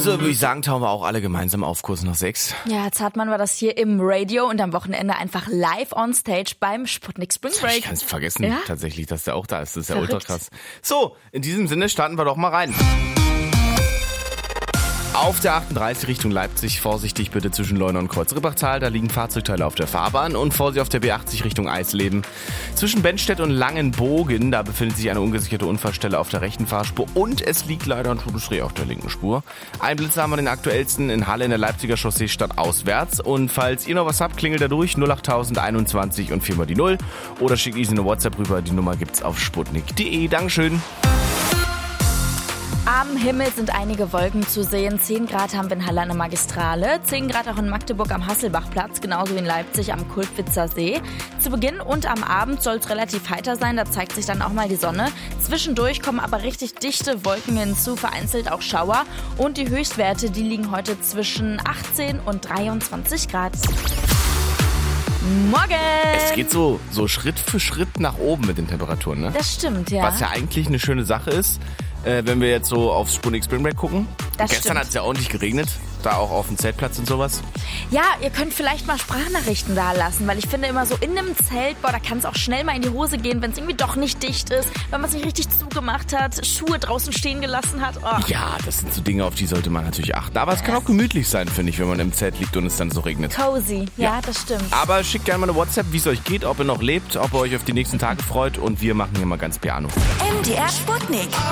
So, würde ich sagen, tauchen wir auch alle gemeinsam auf Kurs nach 6. Ja, Zartmann war das hier im Radio und am Wochenende einfach live on stage beim Sputnik Spring Break. Ich kann es vergessen, Ja? tatsächlich, dass der auch da ist. Das ist ja Verrückt. ultra krass. So, in diesem Sinne starten wir doch mal rein. Auf der 38 Richtung Leipzig, vorsichtig bitte zwischen Leuna und Kreuz-Rippachtal, da liegen Fahrzeugteile auf der Fahrbahn und Vorsicht auf der B80 Richtung Eisleben. Zwischen Bennstedt und Langenbogen, da befindet sich eine ungesicherte Unfallstelle auf der rechten Fahrspur und es liegt leider ein totes Reh auf der linken Spur. Ein Blitzer haben wir den aktuellsten in Halle in der Leipziger Chaussee stadtauswärts und falls ihr noch was habt, klingelt da durch 08021 und 4 mal die 0 oder schickt easy eine WhatsApp rüber, die Nummer gibt's auf sputnik.de. Dankeschön. Am Himmel sind einige Wolken zu sehen. 10 Grad haben wir in Halle an der Magistrale, 10 Grad auch in Magdeburg am Hasselbachplatz, genauso wie in Leipzig am Kulpwitzer See. Zu Beginn und am Abend soll es relativ heiter sein, da zeigt sich dann auch mal die Sonne. Zwischendurch kommen aber richtig dichte Wolken hinzu, vereinzelt auch Schauer. Und die Höchstwerte, die liegen heute zwischen 18 und 23 Grad. Morgen! Es geht so Schritt für Schritt nach oben mit den Temperaturen, ne? Das stimmt, ja. Was ja eigentlich eine schöne Sache ist, wenn wir jetzt so aufs Sputnik Spring Break gucken. Das Gestern stimmt. hat es ja ordentlich geregnet, da auch auf dem Zeltplatz und sowas. Ja, ihr könnt vielleicht mal Sprachnachrichten da lassen, weil ich finde immer so in einem Zelt, da kann es auch schnell mal in die Hose gehen, wenn es irgendwie doch nicht dicht ist, wenn man es nicht richtig zugemacht hat, Schuhe draußen stehen gelassen hat. Oh. Ja, das sind so Dinge, auf die sollte man natürlich achten. Aber es kann auch gemütlich sein, finde ich, wenn man im Zelt liegt und es dann so regnet. Cozy, ja, das stimmt. Aber schickt gerne mal eine WhatsApp, wie es euch geht, ob ihr noch lebt, ob ihr euch auf die nächsten Tage freut und wir machen hier mal ganz Piano. MDR Sputnik.